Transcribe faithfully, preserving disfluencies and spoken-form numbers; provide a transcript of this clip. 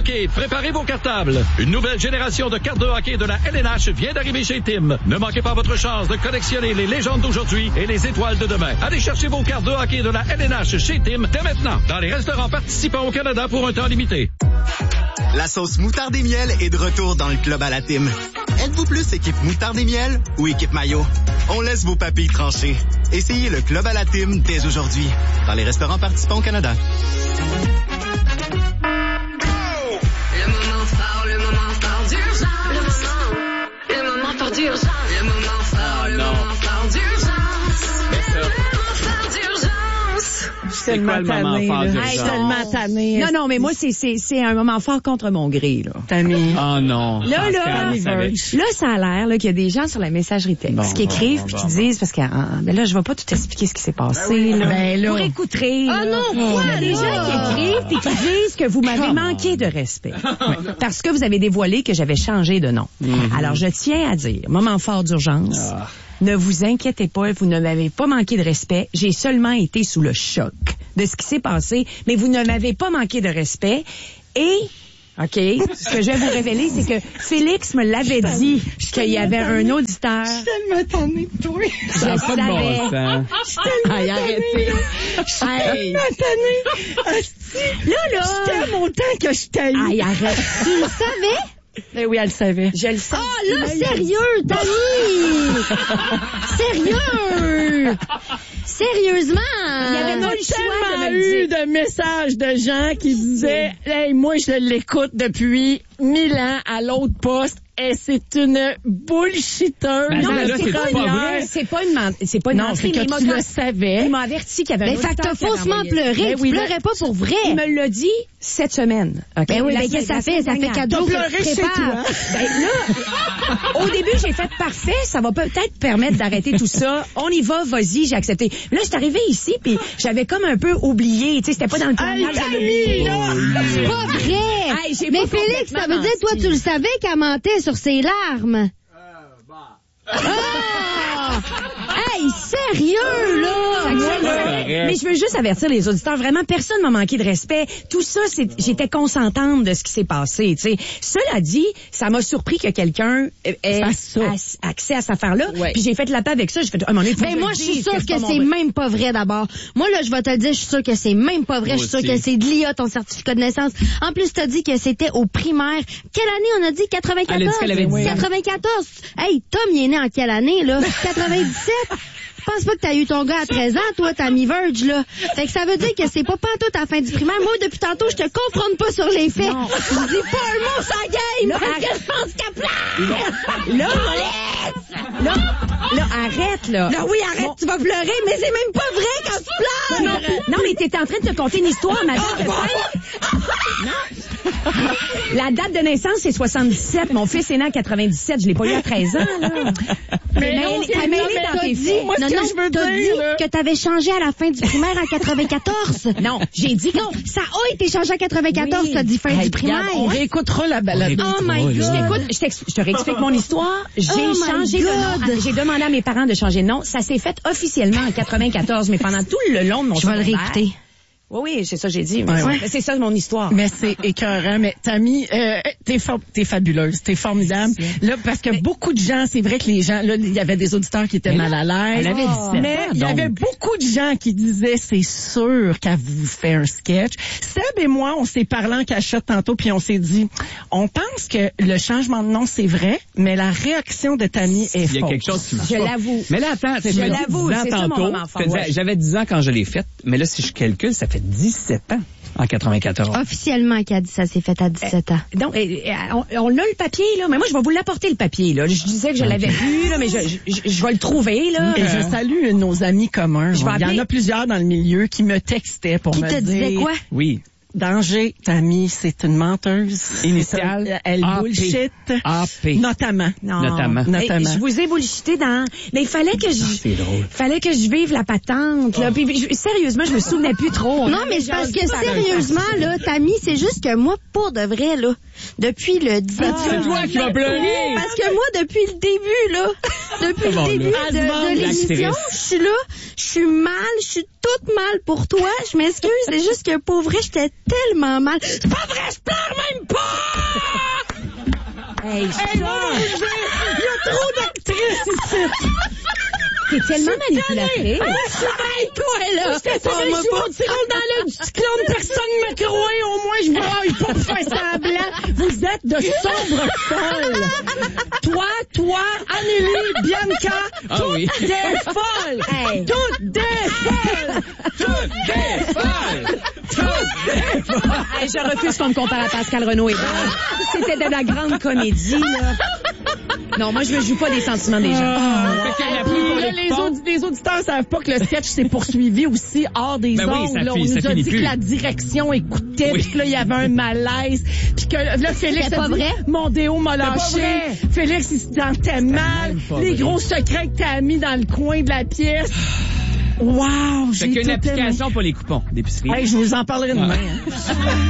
hockey, préparez vos cartables. Une nouvelle génération de cartes de hockey de la L N H vient d'arriver chez Tim. Ne manquez pas votre chance de collectionner les légendes d'aujourd'hui et les étoiles de demain. Allez chercher vos cartes de hockey de la L N H chez Tim dès maintenant, dans les restaurants participants au Canada pour un temps limité. La sauce moutarde et miel est de retour dans le club à la Tim. Êtes-vous plus équipe moutarde et miel ou équipe mayo? On laisse vos papilles trancher. Essayez le club à la Tim dès aujourd'hui, dans les restaurants participants au Canada. Le moment fort, le moment fort d'urgence. Le moment, le moment fort d'urgence. Le moment fort, le moment fort d'urgence. Le moment fort d'urgence. Je suis tellement tannée, là. Je suis tellement tannée. Non, non, mais moi, c'est, c'est, c'est un moment fort contre mon gré, là. Tammy. Oh non. Là, là, là, ça a l'air, là, qu'il y a des gens sur la messagerie texte bon, qui écrivent bon, puis bon, qui bon. disent, parce que, ah, ben là, je vais pas tout expliquer ce qui s'est passé, ben oui, là. Ben là. Vous réécouterez. Ah non, quoi? Il y a des gens qui écrivent puis qui disent que vous m'avez manqué de respect. Ouais. Parce que vous avez dévoilé que j'avais changé de nom. Mm-hmm. Alors, je tiens à dire, moment fort d'urgence. Ah. Ne vous inquiétez pas, vous ne m'avez pas manqué de respect. J'ai seulement été sous le choc de ce qui s'est passé, mais vous ne m'avez pas manqué de respect. Et, OK, ce que je vais vous révéler, c'est que Félix me l'avait dit qu'il y avait un auditeur. Je suis tellement tannée de toi. Je savais. Pas de bon sens. Je suis tellement Aïe, arrêtez. Je suis tellement tannée. Là, là. Je t'aime autant que je t'aime. Aïe, arrête. Tu le savais? Eh oui, elle le savait. Je le sais. Oh là, sérieux, Tammy! Sérieux! Sérieusement! Il y avait On a tellement eu de messages de gens qui disaient « Hey, moi, je l'écoute depuis mille ans à l'autre poste. » Et c'est une bullshitteuse. Ben non, mais là, c'est, c'est pas, pas une, vrai. c'est pas une menterie. C'est pas une non, c'est que tu le savais. Il m'a averti qu'il y avait ben, un fait que t'as faussement pleuré. Ben tu oui, pleurais ben, pas pour vrai. Il me l'a dit cette semaine. Okay? Ben oui, la mais qu'est-ce que ça fait? Ça fait quatre jours que tu te prépares. Ben là, au début, j'ai fait parfait. Ça va peut-être permettre d'arrêter tout ça. On y va, vas-y, j'ai accepté. Là, je suis arrivée ici, puis j'avais comme un peu oublié. Tu sais, c'était pas dans le plan. Hey, Tammy, là! C'est pas vrai! Hey, j'ai mais pas Félix, ça veut dire, toi, tu le savais qu'elle mentait sur ses larmes. Euh, bah. Ah! Hey, sérieux, là! Mais je veux juste avertir les auditeurs, vraiment, personne m'a manqué de respect. Tout ça, c'est, j'étais consentante de ce qui s'est passé, tu sais. Cela dit, ça m'a surpris que quelqu'un ait accès à cette affaire-là. Ouais. Puis j'ai fait la paix avec ça, j'ai fait, oh, mon ben moi, je suis sûre que, que c'est même pas vrai d'abord. Moi, là, je vais te le dire, je suis sûre que c'est même pas vrai. Je suis sûre que c'est de l'I A, ton certificat de naissance. En plus, t'as dit que c'était au primaire. Quelle année on a dit? quatre-vingt-quatorze? Elle a dit qu'elle avait dit quatre-vingt-quatorze. Hey, Tom, il est né en quelle année, là? quatre-vingt-dix-sept? Je pense pas que t'as eu ton gars à treize ans, toi, t'as mis Verge, là. Fait que ça veut dire que c'est pas pantoute à la fin du primaire. Moi, depuis tantôt, je te confronte pas sur les faits. Non. Je dis pas un mot sans game, là, parce arrête. Que je pense qu'elle pleure! Là, là, là, arrête, là. Là, oui, arrête, bon. Tu vas pleurer, mais c'est même pas vrai quand tu pleures! Non, non, non mais t'étais en train de te conter une histoire, ma date de naissance. Non. La date de naissance, c'est soixante-dix-sept. Mon fils est né en quatre-vingt-dix-sept. Je l'ai pas eu à treize ans, là. Mais non, t'as mêlé dans tes faits. Moi, non, non, je veux t'as dire, dit là. Que t'avais changé à la fin du primaire en quatre-vingt-quatorze. Non, j'ai dit non. Ça a été changé en quatre-vingt-quatorze, oui. T'as dit fin hey, du primaire. Regarde, on réécoutera la balade. Oh my God. Je t'écoute, je, je te réexplique mon histoire. J'ai oh changé de nom. J'ai demandé à mes parents de changer de nom. Ça s'est fait officiellement en quatre-vingt-quatorze, mais pendant tout le long de mon Je vais le réécouter. Oui, oui, c'est ça que j'ai dit. Mais ouais, ouais. C'est ça mon histoire. Mais c'est écœurant. Mais Tammy, euh, t'es, fa- t'es fabuleuse, t'es formidable. Là, parce que mais... beaucoup de gens, c'est vrai que les gens, là, il y avait des auditeurs qui étaient mais mal à l'aise. Elle avait dix-sept mais il y avait beaucoup de gens qui disaient, c'est sûr qu'elle vous fait un sketch. Seb et moi, on s'est parlé en cachette tantôt, puis on s'est dit, on pense que le changement de nom, c'est vrai, mais la réaction de Tammy est fausse. Il y a quelque chose qui marche Je pas. l'avoue. Mais là, attends, je je l'avoue, c'est ça mon moment fort. Ouais. J'avais dix ans quand je l'ai faite, mais là, si je calcule, ça fait dix-sept ans en quatre-vingt-quatorze. Officiellement, qu'elle a dit ça s'est fait à dix-sept ans. Donc, on, on a le papier, là. Mais moi, je vais vous l'apporter, le papier, là. Je disais que je l'avais vu, là, mais je, je, je vais le trouver, là. Et je salue nos amis communs. Il y en a plusieurs dans le milieu qui me textaient pour qui me dire... Qui te disaient quoi? Oui. Danger, Tammy, c'est une menteuse. Initiale. Elle A P. bullshit. A P. Notamment. Non. Notamment. Notamment. Je vous ai bullshité dans... Mais il fallait que je... C'est drôle. Fallait que je vive la patente, là. Oh. Puis, je, sérieusement, je me souvenais plus trop. Non, mais c'est parce que, sérieusement, là, Tammy, c'est juste que moi, pour de vrai, là, depuis le début... Ah, c'est toi qui vas pleurer! Parce que moi, depuis le début, là, depuis le début de, de l'émission, je suis là, je suis mal, je suis toute mal pour toi. Je m'excuse, c'est juste que, pour vrai, j'étais tellement mal. C'est pas vrai, je pleure même pas! Hey, Hey, Charles, non, il y a trop d'actrices ici. t'es tellement manipulatrice. Ah, c'est vrai, toi, là. Je t'ai fait un jour, tu roules dans l'œil du cyclone, personne ne m'a croué, au moins je braille pas pour faire semblant. Vous êtes de sombres folles. Toi, toi, Amélie, Bianca, Ah toutes oui. des folles. Hey. Toutes des folles. Toutes des folles! Toutes des folles! Hey, je refuse qu'on me compare à Pascal Renaud et Blanc. C'était de la grande comédie, là. Non, moi, je ne joue pas des sentiments des gens. Ah, Fait qu'il y en a puis plus pour là, les les, coupons. audi- les auditeurs savent pas que le sketch s'est poursuivi aussi hors des Ben oui, ondes. ça là. fi- On ça nous a finit dit plus. que la direction écoutait, Oui. puis que là, il y avait un malaise, puis que là, Félix C'était a pas dit, vrai? mon déo m'a pas lâché. vrai. Félix, il se sentait mal. même pas Les vrai. gros secrets que t'as mis dans le coin de la pièce. Wow, Fait j'ai qu'il y a une tout aimé. application pour les coupons d'épicerie. Hey, je vous en parlerai demain. hein.